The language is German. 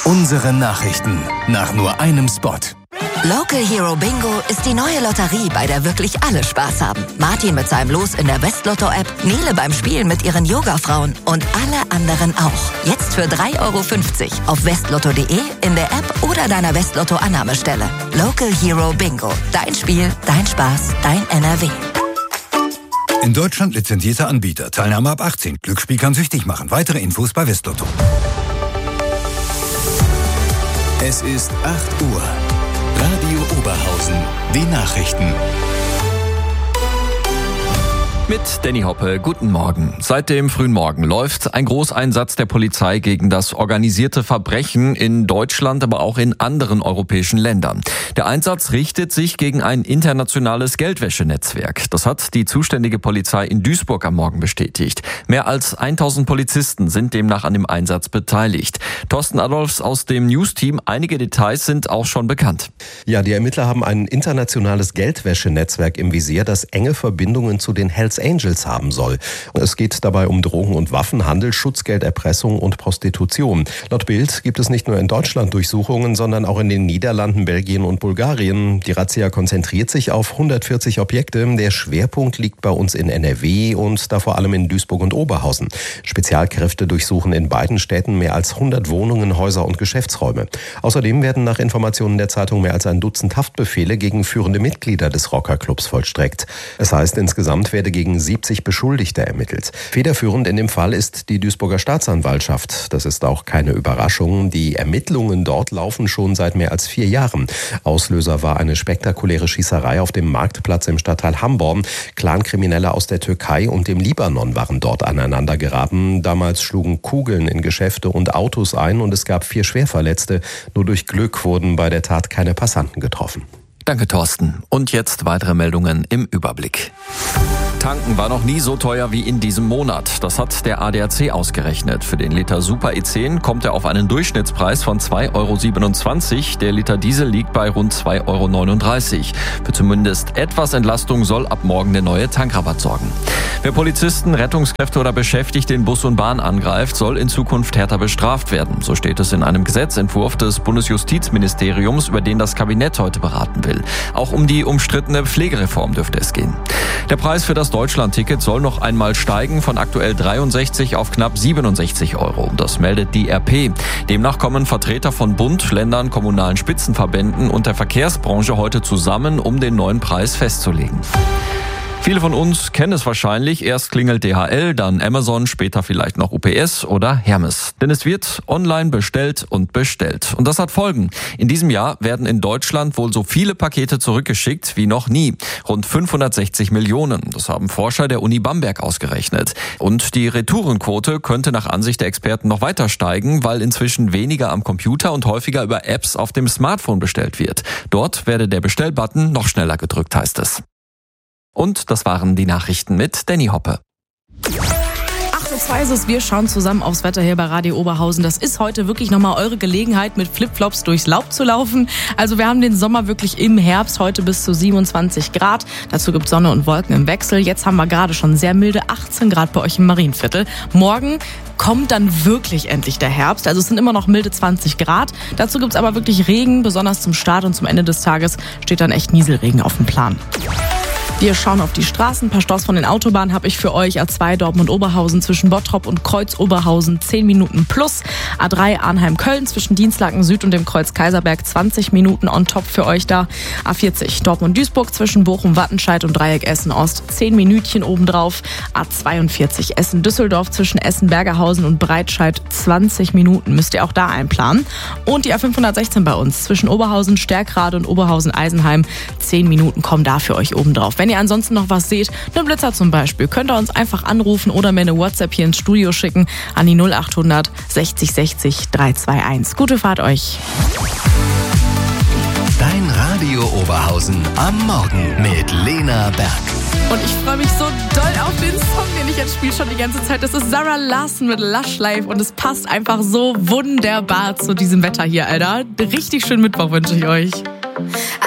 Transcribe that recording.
Unsere Nachrichten nach nur einem Spot. Local Hero Bingo ist die neue Lotterie, bei der wirklich alle Spaß haben. Martin mit seinem Los in der Westlotto-App, Nele beim Spielen mit ihren Yoga-Frauen und alle anderen auch. Jetzt für 3,50 € auf westlotto.de, in der App oder deiner Westlotto-Annahmestelle. Local Hero Bingo. Dein Spiel, dein Spaß, dein NRW. In Deutschland lizenzierter Anbieter. Teilnahme ab 18. Glücksspiel kann süchtig machen. Weitere Infos bei Westlotto. Es ist 8 Uhr. Radio Oberhausen. Die Nachrichten. Mit Danny Hoppe, guten Morgen. Seit dem frühen Morgen läuft ein Großeinsatz der Polizei gegen das organisierte Verbrechen in Deutschland, aber auch in anderen europäischen Ländern. Der Einsatz richtet sich gegen ein internationales Geldwäschenetzwerk. Das hat die zuständige Polizei in Duisburg am Morgen bestätigt. Mehr als 1000 Polizisten sind demnach an dem Einsatz beteiligt. Thorsten Adolfs aus dem News-Team. Einige Details sind auch schon bekannt. Ja, die Ermittler haben ein internationales Geldwäschenetzwerk im Visier, das enge Verbindungen zu den Hells Angels haben soll. Es geht dabei um Drogen- und Waffenhandel, Schutzgelderpressung und Prostitution. Laut Bild gibt es nicht nur in Deutschland Durchsuchungen, sondern auch in den Niederlanden, Belgien und Bulgarien. Die Razzia konzentriert sich auf 140 Objekte. Der Schwerpunkt liegt bei uns in NRW und da vor allem in Duisburg und Oberhausen. Spezialkräfte durchsuchen in beiden Städten mehr als 100 Wohnungen, Häuser und Geschäftsräume. Außerdem werden nach Informationen der Zeitung mehr als ein Dutzend Haftbefehle gegen führende Mitglieder des Rockerclubs vollstreckt. Es heißt, insgesamt werde gegen 70 Beschuldigte ermittelt. Federführend in dem Fall ist die Duisburger Staatsanwaltschaft. Das ist auch keine Überraschung. Die Ermittlungen dort laufen schon seit mehr als 4 Jahren. Auslöser war eine spektakuläre Schießerei auf dem Marktplatz im Stadtteil Hamborn. Clankriminelle aus der Türkei und dem Libanon waren dort aneinander geraten. Damals schlugen Kugeln in Geschäfte und Autos ein und es gab 4 Schwerverletzte. Nur durch Glück wurden bei der Tat keine Passanten getroffen. Danke, Thorsten. Und jetzt weitere Meldungen im Überblick. Tanken war noch nie so teuer wie in diesem Monat. Das hat der ADAC ausgerechnet. Für den Liter Super E10 kommt er auf einen Durchschnittspreis von 2,27 €. Der Liter Diesel liegt bei rund 2,39 €. Für zumindest etwas Entlastung soll ab morgen der neue Tankrabatt sorgen. Wer Polizisten, Rettungskräfte oder Beschäftigte in Bus und Bahn angreift, soll in Zukunft härter bestraft werden. So steht es in einem Gesetzentwurf des Bundesjustizministeriums, über den das Kabinett heute beraten will. Auch um die umstrittene Pflegereform dürfte es gehen. Der Preis für das Deutschland-Ticket soll noch einmal steigen, von aktuell 63 auf knapp 67 €. Das meldet die RP. Demnach kommen Vertreter von Bund, Ländern, kommunalen Spitzenverbänden und der Verkehrsbranche heute zusammen, um den neuen Preis festzulegen. Viele von uns kennen es wahrscheinlich. Erst klingelt DHL, dann Amazon, später vielleicht noch UPS oder Hermes. Denn es wird online bestellt und bestellt. Und das hat Folgen. In diesem Jahr werden in Deutschland wohl so viele Pakete zurückgeschickt wie noch nie. Rund 560 Millionen. Das haben Forscher der Uni Bamberg ausgerechnet. Und die Retourenquote könnte nach Ansicht der Experten noch weiter steigen, weil inzwischen weniger am Computer und häufiger über Apps auf dem Smartphone bestellt wird. Dort werde der Bestellbutton noch schneller gedrückt, heißt es. Und das waren die Nachrichten mit Danny Hoppe. 8:02 ist es. Wir schauen zusammen aufs Wetter hier bei Radio Oberhausen. Das ist heute wirklich nochmal eure Gelegenheit, mit Flipflops durchs Laub zu laufen. Also wir haben den Sommer wirklich im Herbst, heute bis zu 27 Grad. Dazu gibt es Sonne und Wolken im Wechsel. Jetzt haben wir gerade schon sehr milde 18 Grad bei euch im Marienviertel. Morgen kommt dann wirklich endlich der Herbst. Also es sind immer noch milde 20 Grad. Dazu gibt es aber wirklich Regen. Besonders zum Start und zum Ende des Tages steht dann echt Nieselregen auf dem Plan. Wir schauen auf die Straßen. Ein paar Staus von den Autobahnen habe ich für euch. A2 Dortmund-Oberhausen zwischen Bottrop und Kreuz-Oberhausen 10 Minuten plus. A3 Arnheim-Köln zwischen Dienstlaken Süd und dem Kreuz Kaiserberg 20 Minuten on top für euch da. A40 Dortmund-Duisburg zwischen Bochum-Wattenscheid und Dreieck Essen-Ost 10 Minütchen obendrauf. A42 Essen-Düsseldorf zwischen Essen-Bergerhausen und Breitscheid 20 Minuten. Müsst ihr auch da einplanen. Und die A516 bei uns zwischen Oberhausen-Stärkrade und Oberhausen-Eisenheim 10 Minuten kommen da für euch obendrauf. Wenn ihr ansonsten noch was seht, einen Blitzer zum Beispiel, könnt ihr uns einfach anrufen oder mir eine WhatsApp hier ins Studio schicken an die 0800 60 60 321. Gute Fahrt euch. Dein Radio Oberhausen am Morgen mit Lena Berg. Und ich freue mich so doll auf den Song, den ich jetzt spiele schon die ganze Zeit. Das ist Sarah Larson mit Lush Life und es passt einfach so wunderbar zu diesem Wetter hier, Alter. Richtig schönen Mittwoch wünsche ich euch.